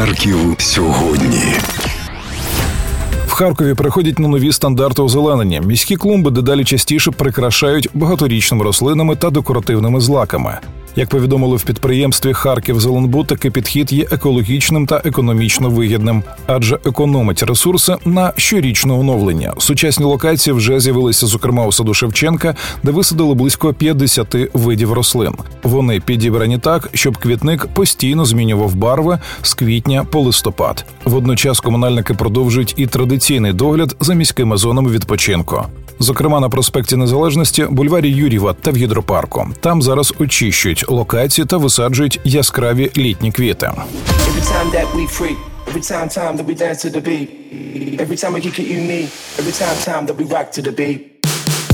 Харків сьогодні. В Харкові переходять на нові стандарти озеленення. Міські клумби дедалі частіше прикрашають багаторічними рослинами та декоративними злаками. Як повідомили в підприємстві «Харківзеленбуд», такий підхід є екологічним та економічно вигідним, адже економить ресурси на щорічне оновлення. Сучасні локації вже з'явилися, зокрема, у саду Шевченка, де висадили близько 50 видів рослин. Вони підібрані так, щоб квітник постійно змінював барви з квітня по листопад. Водночас комунальники продовжують і традиційний догляд за міськими зонами відпочинку. Зокрема, на проспекті Незалежності, бульварі Юр'єва та в гідропарку. Там зараз очищують локації та висаджують яскраві літні квіти. Every time that we dance to the beat, every time we kick it unique, every time that we rock to the beat.